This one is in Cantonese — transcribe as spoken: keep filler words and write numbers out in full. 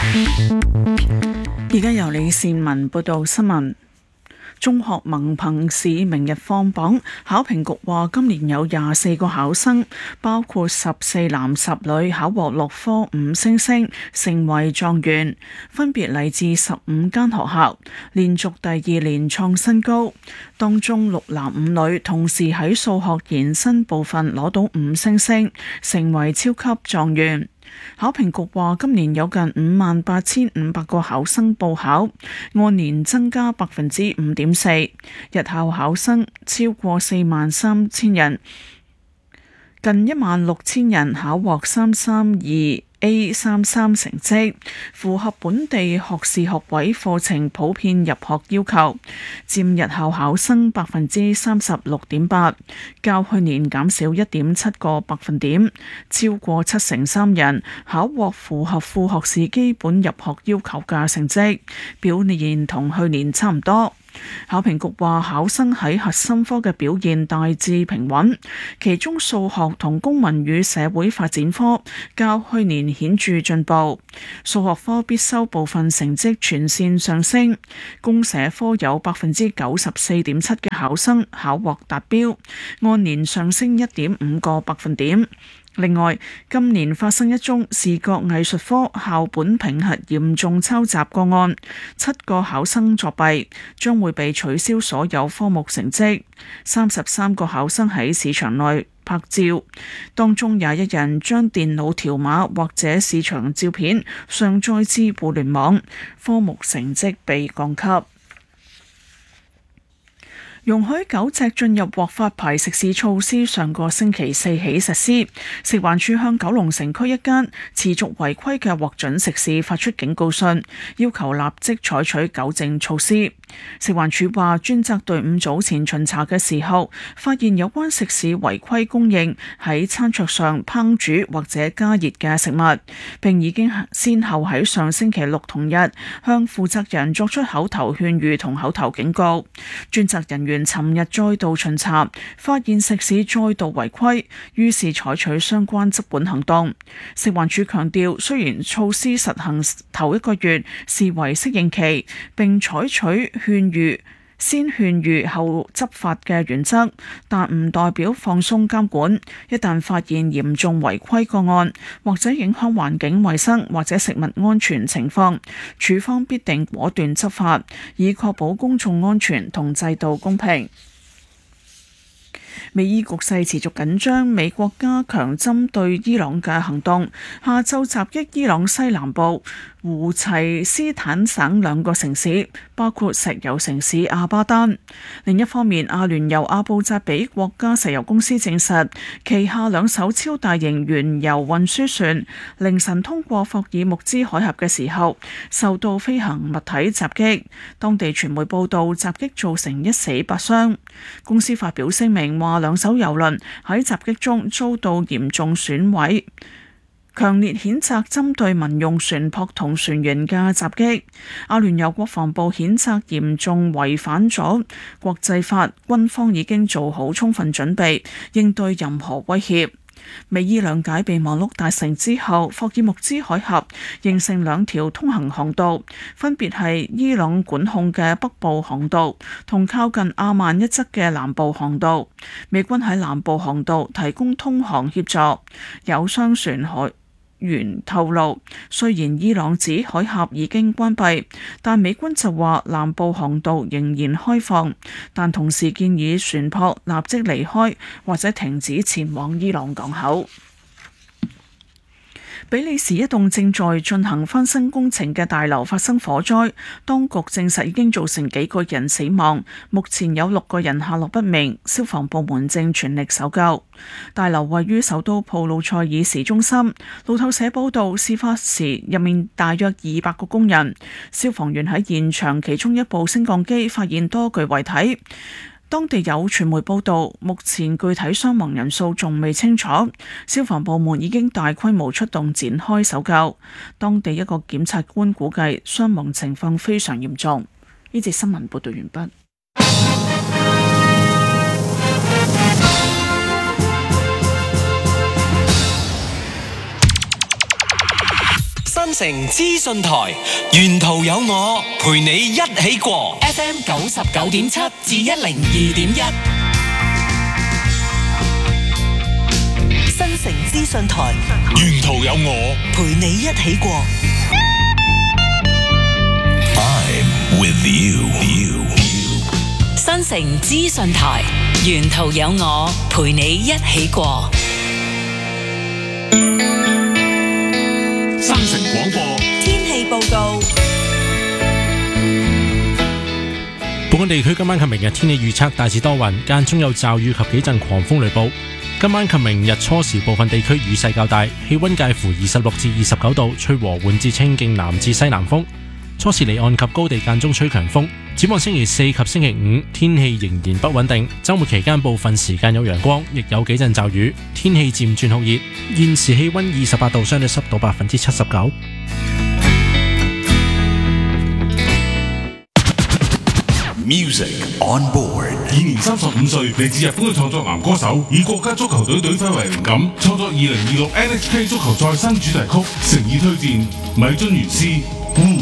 而家由李善文報道新聞。中學文憑試明日放榜，考評局話今年有廿四個考生，包括十四男十女，考獲六科五星星，成為狀元，分別嚟自十五間學校，連續第二年創新高。當中六男五女同時喺數學延伸部分攞到五星星，成為超級狀元。考評局話今年有近五萬八千五百個考生報考，按年增加百分之五點四，日校考生超過四萬三千人，近一萬六千人考獲三三二A 三三成績，符合本地學士學位課程普遍入學要求，佔日校考生百分之三十六點八，較去年減少一點七個百分點，超過七成三人考獲符合副學士基本入學要求嘅成績，表現同去年差唔多。考評局話考生喺核心科嘅表現大致平穩，其中數學同公民與社會發展科較去年顯著進步，數學科必修部分成績全線上升，公社科有百分之九十四點七嘅考生考獲達標，按年上升一點五個百分點。另外，今年發生一宗視覺藝術科校本評核嚴重抄襲個案，七個考生作弊，將會被取消所有科目成績。三十三個考生喺試場內拍照，當中廿一人將電腦條碼或者試場照片上載至互聯網，科目成績被降級。容許狗隻進入獲發牌食肆措施上個星期四起實施，食環署向九龍城區一間持續違規嘅獲准食肆發出警告信，要求立即採取糾正措施。食環署話，專責隊伍早前巡查嘅時候，發現有關食肆違規供應喺餐桌上烹煮或者加熱嘅食物，並已經先後喺上星期六同日向負責人作出口頭勸喻同口頭警告。專責人員尋日再度巡查，發現食肆再度違規，於是採取相關執管行動。食環署強調，雖然措施實行頭一個月視為適應期，並採取勸喻先勸喻後執法嘅原則，但唔代表放鬆監管。一旦發現嚴重違規個案，或者影響環境衛生或者食物安全情況，署方必定果斷執法，以確保公眾安全同制度公平。美伊局勢持續緊張，美國加強針對伊朗嘅行動，下晝襲擊伊朗西南部胡齊斯坦省兩個城市，包括石油城市阿巴丹。另一方面，阿聯酋阿布扎比國家石油公司證實，旗下兩艘超大型原油運輸船凌晨通過霍爾木茲海峽嘅時候，受到飛行物體襲擊。當地傳媒報道，襲擊造成一死八傷。公司發表聲明話，兩艘油輪喺襲擊中遭到嚴重損毀，強烈譴責針對民用船舶同船員嘅襲擊。阿聯酋國防部譴責嚴重違反咗國際法，軍方已經做好充分準備應對任何威脅。美伊兩解備忘錄達成之後，霍爾木茲海峽形成兩條通行航道，分別係伊朗管控嘅北部航道同靠近阿曼一側嘅南部航道。美軍喺南部航道提供通航協助。有商船海員透露，雖然伊朗指海峽已經關閉，但美軍就話南部航道仍然開放，但同時建議船舶立即離開或者停止前往伊朗港口。比利時一棟正在進行翻新工程嘅大樓發生火災，當局證實已經造成幾個人死亡，目前有六個人下落不明，消防部門正全力搜救。大樓位於首都布魯塞爾市中心，路透社報道，事發時入面大約二百個工人，消防員喺現場其中一部升降機發現多具遺體。當地有傳媒報道，目前具體傷亡人數仲未清楚，消防部門已經大規模出動展開搜救。當地一個檢察官估計傷亡情況非常嚴重。呢節新聞報道完畢。 新城資訊台，沿途有我陪你一起過 F M 九十九點七至一零二點一。 新城資訊台， 沿途有我陪你一起過。 I'm with you. you. 新城資訊台，沿途有我陪你一起過。 新城廣播天氣報告。 本港地區今晚及明日天氣預測大致多雲，間中有驟雨及幾陣狂風雷暴。今晚及明日初時部分地區雨勢較大，氣溫介乎二十六至二十九度，吹和緩至清勁南至西南風。初時離岸及高地間中吹強風。展望星期四及星期五，天氣仍然不穩定。週末期間部分時間有陽光，亦有幾陣驟雨，天氣漸轉酷熱。現時氣溫二十八度，相對濕度百分之七十九。 Music on board。 現年三十五歲，嚟自日本嘅創作男歌手，以國家足球隊隊徽為靈感，創作二零二六 N H K 足球賽新主題曲，誠意推薦米津玄師。